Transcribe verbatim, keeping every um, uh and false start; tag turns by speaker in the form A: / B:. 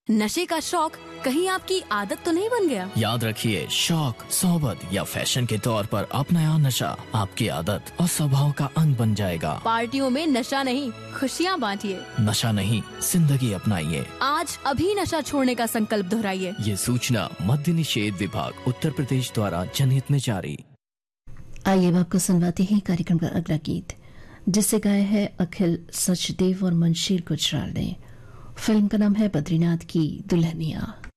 A: नशे का शौक कहीं आपकी आदत तो नहीं बन गया?
B: याद रखिए, शौक, सोबत या फैशन के तौर पर अपनाया नशा आपकी आदत और स्वभाव का अंग बन जाएगा।
A: पार्टियों में नशा नहीं, खुशियाँ बांटिए।
B: नशा नहीं, जिंदगी अपनाइए।
A: आज अभी नशा छोड़ने का संकल्प दोहराइए।
B: ये सूचना मद्य निषेध विभाग उत्तर प्रदेश द्वारा जनहित में जारी।
C: आइए आपको सुनवाते हैं कार्यक्रम का अगला गीत, जिसे गाया है अखिल सचदेव और मंशीर गुजराल ने। फिल्म का नाम है बद्रीनाथ की दुल्हनिया।